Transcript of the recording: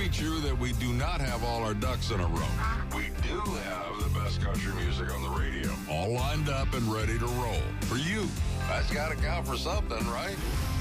be true that we do not have all our ducks in a row. We do have the best country music on the radio, all lined up and ready to roll. For you, that's got to count for something, right?